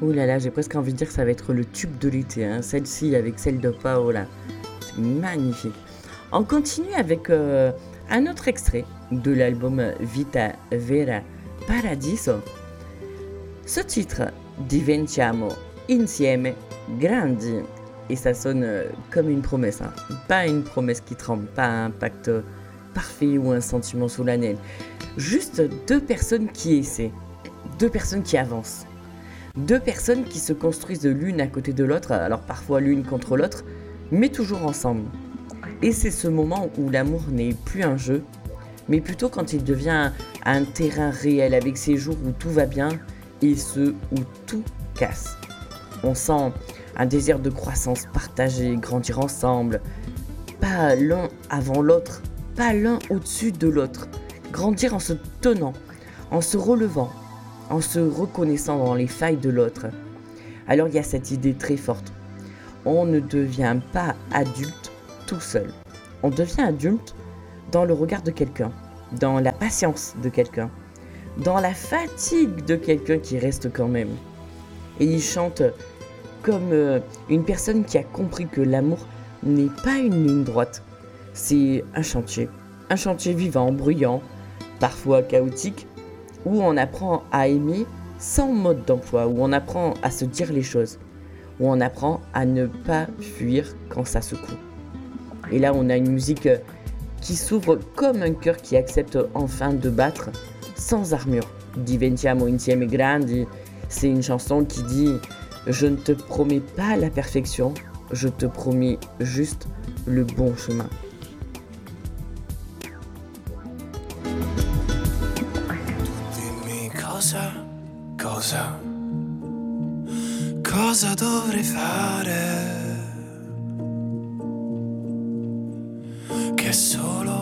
Oh là là, j'ai presque envie de dire que ça va être le tube de l'été, hein. Celle-ci avec celle de Paola. C'est magnifique. On continue avec un autre extrait de l'album Vita Vera Paradiso. Ce titre, Diventiamo insieme grandi. Et ça sonne comme une promesse, hein. Pas une promesse qui tremble, pas un pacte parfait ou un sentiment solennel. Juste deux personnes qui essaient, deux personnes qui avancent. Deux personnes qui se construisent l'une à côté de l'autre, alors parfois l'une contre l'autre, mais toujours ensemble. Et c'est ce moment où l'amour n'est plus un jeu, mais plutôt quand il devient un terrain réel avec ces jours où tout va bien et ceux où tout casse. On sent un désir de croissance partagée, grandir ensemble, pas l'un avant l'autre, pas l'un au-dessus de l'autre, grandir en se tenant, en se relevant, en se reconnaissant dans les failles de l'autre. Alors il y a cette idée très forte. On ne devient pas adulte tout seul. On devient adulte dans le regard de quelqu'un, dans la patience de quelqu'un, dans la fatigue de quelqu'un qui reste quand même. Et il chante comme une personne qui a compris que l'amour n'est pas une ligne droite. C'est un chantier vivant, bruyant, parfois chaotique, où on apprend à aimer sans mode d'emploi, où on apprend à se dire les choses, où on apprend à ne pas fuir quand ça secoue. Et là, on a une musique qui s'ouvre comme un cœur qui accepte enfin de battre sans armure. Diventiamo insieme grandi, c'est une chanson qui dit « Je ne te promets pas la perfection, je te promets juste le bon chemin ». Cosa dovrei fare che solo